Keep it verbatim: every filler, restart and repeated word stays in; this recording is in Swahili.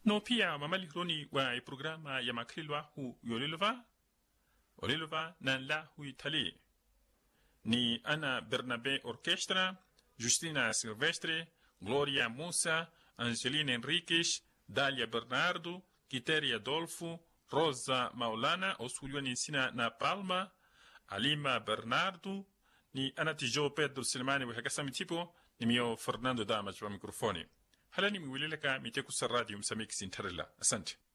No pia mamalihroni wa programa ya makrilwa hu yolilova olilova na la hu itali ni Ana Bernabe Orchestra, Justina Silvestre, Gloria Musa, Angelina Enriquez, Dalia Bernardo, Quiteria Adolfo, Rosa Maulana, Osulioni Sina na Palma, Alima Bernardo, ni Anatijo Pedro Silmani wa hakasami tipo, ni mio Fernando Damas wa mikrofoni. Hala ni miwilileka miteku sa radio msamiki sintarela. Asante.